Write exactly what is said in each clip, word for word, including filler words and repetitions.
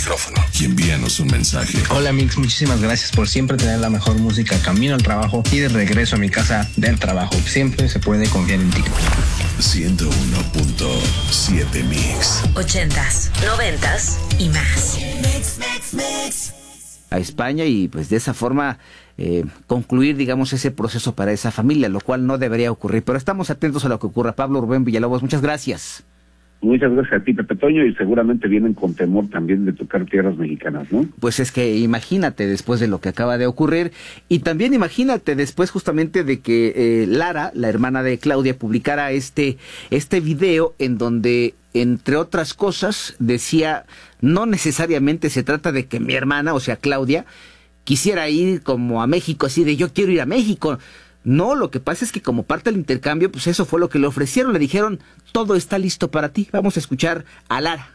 micrófono y envíanos un mensaje. Hola Mix, muchísimas gracias por siempre tener la mejor música camino al trabajo y de regreso a mi casa del trabajo. Siempre se puede confiar en ti. ciento uno punto siete Mix. Ochentas, noventas y más. Mix, mix, mix. A España y pues de esa forma eh, concluir, digamos, ese proceso para esa familia, lo cual no debería ocurrir. Pero estamos atentos a lo que ocurra. Pablo Rubén Villalobos, muchas gracias. Muchas gracias a ti, Pepe Toño, y seguramente vienen con temor también de tocar tierras mexicanas, ¿no? Pues es que imagínate después de lo que acaba de ocurrir, y también imagínate después justamente de que eh, Lara, la hermana de Claudia, publicara este, este video en donde, entre otras cosas, decía, no necesariamente se trata de que mi hermana, o sea Claudia, quisiera ir como a México, así de yo quiero ir a México. No, lo que pasa es que como parte del intercambio, pues eso fue lo que le ofrecieron. Le dijeron, todo está listo para ti. Vamos a escuchar a Lara.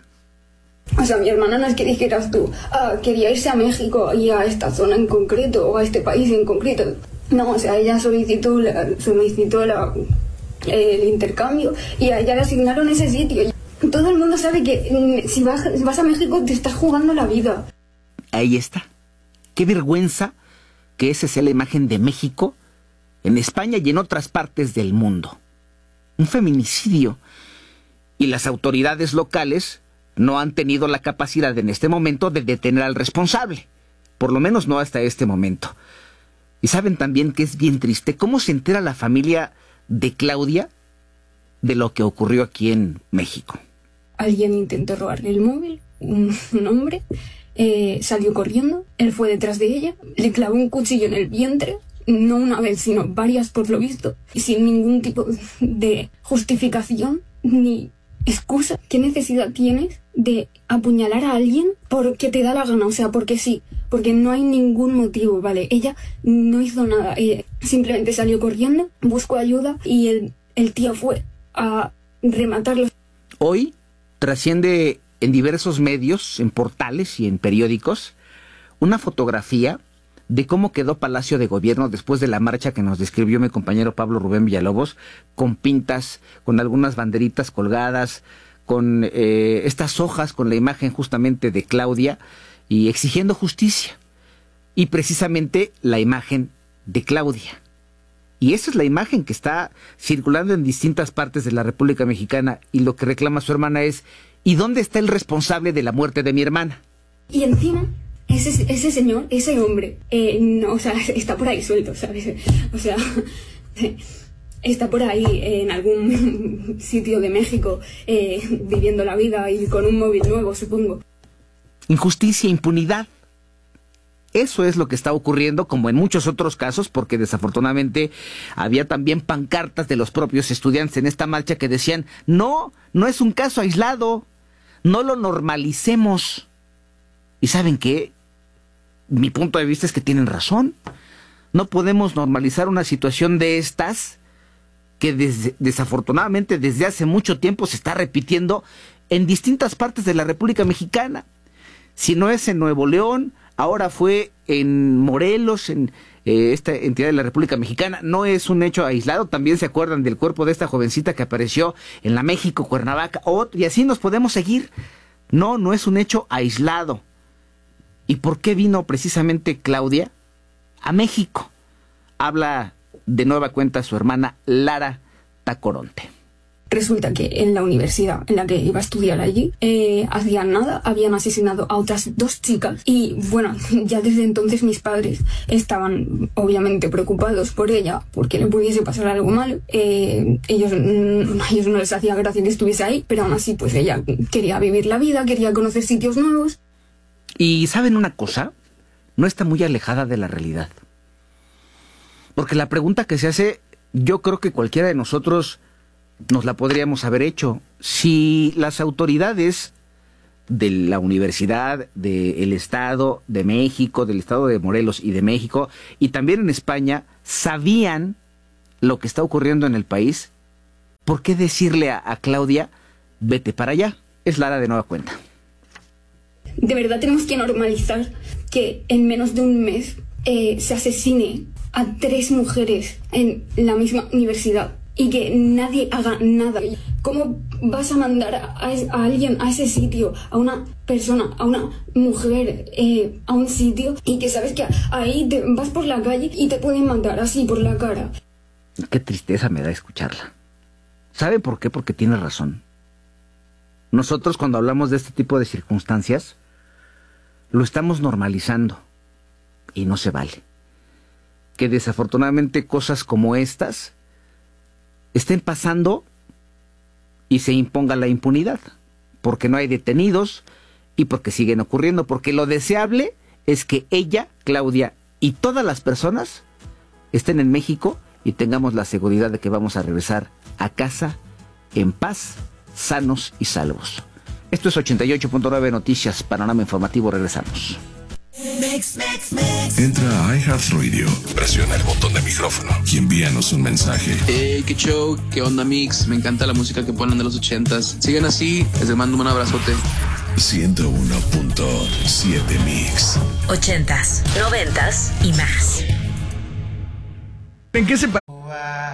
O sea, mi hermana no es que dijeras tú, ah, quería irse a México y a esta zona en concreto o a este país en concreto. No, o sea, ella solicitó, la, solicitó la, el intercambio y a ella le asignaron ese sitio. Todo el mundo sabe que si vas, si vas a México te estás jugando la vida. Ahí está. Qué vergüenza que esa sea la imagen de México en España y en otras partes del mundo. Un feminicidio. Y las autoridades locales no han tenido la capacidad en este momento de detener al responsable. Por lo menos no hasta este momento. Y saben también que es bien triste cómo se entera la familia de Claudia de lo que ocurrió aquí en México. Alguien intentó robarle el móvil, un, un hombre, eh, salió corriendo, él fue detrás de ella, le clavó un cuchillo en el vientre, no una vez, sino varias por lo visto, y sin ningún tipo de justificación ni excusa. ¿Qué necesidad tienes de apuñalar a alguien porque te da la gana? O sea, porque sí, porque no hay ningún motivo, ¿vale? Ella no hizo nada, ella simplemente salió corriendo, buscó ayuda y el, el tío fue a rematarlo. Hoy trasciende en diversos medios, en portales y en periódicos, una fotografía de cómo quedó Palacio de Gobierno después de la marcha que nos describió mi compañero Pablo Rubén Villalobos, con pintas, con algunas banderitas colgadas, con eh, estas hojas con la imagen justamente de Claudia y exigiendo justicia. Y precisamente la imagen de Claudia. Y esa es la imagen que está circulando en distintas partes de la República Mexicana, y lo que reclama su hermana es, ¿y dónde está el responsable de la muerte de mi hermana? Y encima Ese, ese señor, ese hombre, eh, no, o sea, está por ahí suelto, ¿sabes? O sea, está por ahí en algún sitio de México eh, viviendo la vida y con un móvil nuevo, supongo. Injusticia, impunidad. Eso es lo que está ocurriendo, como en muchos otros casos, porque desafortunadamente había también pancartas de los propios estudiantes en esta marcha que decían, no, no es un caso aislado, no lo normalicemos. ¿Y saben qué? Mi punto de vista es que tienen razón. No podemos normalizar una situación de estas que des- desafortunadamente desde hace mucho tiempo se está repitiendo en distintas partes de la República Mexicana. Si no es en Nuevo León, ahora fue en Morelos, en eh, esta entidad de la República Mexicana. No es un hecho aislado. También se acuerdan del cuerpo de esta jovencita que apareció en la México, Cuernavaca, otro, y así nos podemos seguir. No, no es un hecho aislado. ¿Y por qué vino precisamente Claudia a México? Habla de nueva cuenta su hermana Lara Tacoronte. Resulta que en la universidad en la que iba a estudiar allí, eh, hacían nada, habían asesinado a otras dos chicas. Y bueno, ya desde entonces mis padres estaban obviamente preocupados por ella, porque le pudiese pasar algo malo. Eh, ellos, a ellos no les hacía gracia que estuviese ahí, pero aún así pues ella quería vivir la vida, quería conocer sitios nuevos. Y ¿saben una cosa? No está muy alejada de la realidad. Porque la pregunta que se hace, yo creo que cualquiera de nosotros nos la podríamos haber hecho. Si las autoridades de la universidad, del Estado de México, del Estado de Morelos y de México, y también en España, sabían lo que está ocurriendo en el país, ¿por qué decirle a, a Claudia, vete para allá? Es Lara de nueva cuenta. De verdad tenemos que normalizar que en menos de un mes eh, se asesine a tres mujeres en la misma universidad y que nadie haga nada. ¿Cómo vas a mandar a, a alguien a ese sitio, a una persona, a una mujer, eh, a un sitio, y que sabes que ahí te vas por la calle y te pueden matar así por la cara. Qué tristeza me da escucharla. ¿Sabe por qué? Porque tiene razón. Nosotros, cuando hablamos de este tipo de circunstancias, lo estamos normalizando y no se vale. Que desafortunadamente cosas como estas estén pasando y se imponga la impunidad, porque no hay detenidos y porque siguen ocurriendo, porque lo deseable es que ella, Claudia, y todas las personas estén en México y tengamos la seguridad de que vamos a regresar a casa en paz, sanos y salvos. Esto es ochenta y ocho punto nueve Noticias, Panorama Informativo, regresamos. Mix, mix, mix. Entra a iHeartRadio, presiona el botón de micrófono y envíanos un mensaje. Hey, qué show, qué onda Mix, me encanta la música que ponen de los ochentas. Sigan así, les mando un abrazote. ciento uno punto siete Mix. Ochentas, noventas y más. ¿En qué se